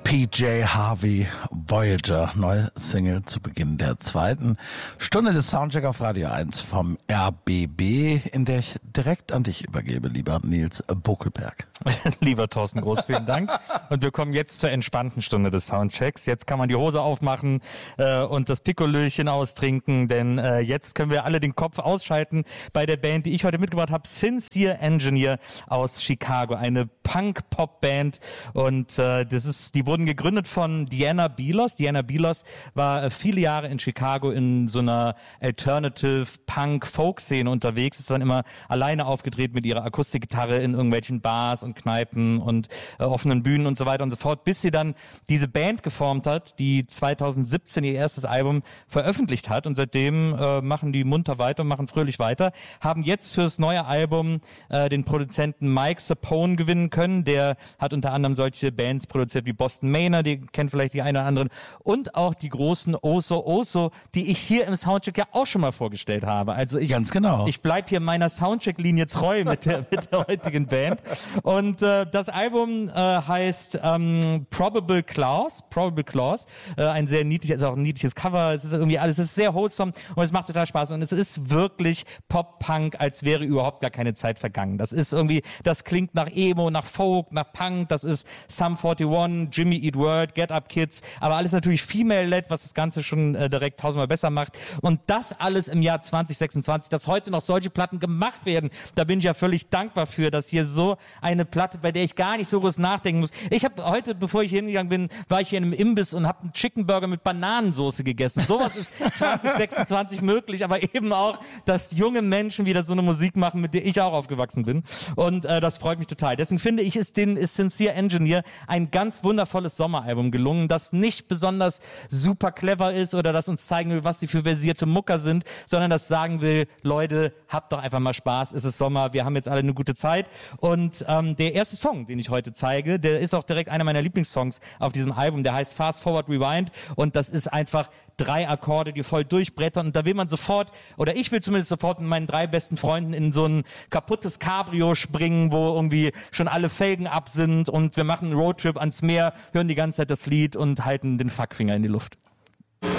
PJ Harvey, Voyager, neue Single zu Beginn der zweiten Stunde des Soundcheck auf Radio 1 vom RBB, in der ich direkt an dich übergebe, lieber Nils Buckelberg. Lieber Thorsten Groß, vielen Dank. Und wir kommen jetzt zur entspannten Stunde des Soundchecks. Jetzt kann man die Hose aufmachen und das Pikolöchen austrinken, denn jetzt können wir alle den Kopf ausschalten bei der Band, die ich heute mitgebracht habe, Sincere Engineer aus Chicago, eine Punk-Pop-Band. Und die wurden gegründet von Diana Belos. Diana Belos war viele Jahre in Chicago in so einer Alternative Punk-Folk-Szene unterwegs, ist dann immer alleine aufgedreht mit ihrer Akustikgitarre in irgendwelchen Bars und Kneipen und offenen Bühnen und so weiter und so fort, bis sie dann diese Band geformt hat, die 2017 ihr erstes Album veröffentlicht hat, und seitdem machen die munter weiter, machen fröhlich weiter, haben jetzt fürs neue Album den Produzenten Mike Sapone gewinnen können. Der hat unter anderem solche Bands produziert wie Boston Manor, die kennt vielleicht die einen oder anderen, und auch die großen Oso Oso, die ich hier im Soundcheck ja auch schon mal vorgestellt habe. Also Ganz genau. Ich bleibe hier meiner Soundcheck-Linie treu mit der heutigen Band. Und das Album heißt Probable Clause. Ein sehr niedliches, ist auch ein niedliches Cover. Es ist irgendwie alles, es ist sehr wholesome und es macht total Spaß. Und es ist wirklich Pop-Punk, als wäre überhaupt gar keine Zeit vergangen. Das ist irgendwie, das klingt nach Emo, nach Folk, nach Punk. Das ist Sum 41, Jimmy Eat World, Get Up Kids. Aber alles natürlich female-led, was das Ganze schon direkt tausendmal besser macht. Und das alles im Jahr 2026, dass heute noch solche Platten gemacht werden, da bin ich ja völlig dankbar für, dass hier so eine Platte, bei der ich gar nicht so groß nachdenken muss. Ich habe heute, bevor ich hier hingegangen bin, war ich hier in einem Imbiss und habe einen Chicken Burger mit Bananensoße gegessen. Sowas ist 2026 möglich, aber eben auch, dass junge Menschen wieder so eine Musik machen, mit der ich auch aufgewachsen bin. Und das freut mich total. Deswegen finde ich, ist Sincere Engineer ein ganz wundervolles Sommeralbum gelungen, das nicht besonders super clever ist oder das uns zeigen will, was sie für versierte Mucker sind, sondern das sagen will, Leute, habt doch einfach mal Spaß, es ist Sommer, wir haben jetzt alle eine gute Zeit. Und der erste Song, den ich heute zeige, der ist auch direkt einer meiner Lieblingssongs auf diesem Album, der heißt Fast Forward Rewind, und das ist einfach 3 Akkorde, die voll durchbrettern, und da will man sofort, oder ich will zumindest sofort mit meinen 3 besten Freunden in so ein kaputtes Cabrio springen, wo irgendwie schon alle Felgen ab sind, und wir machen einen Roadtrip ans Meer, hören die ganze Zeit das Lied und halten den Fuckfinger in die Luft.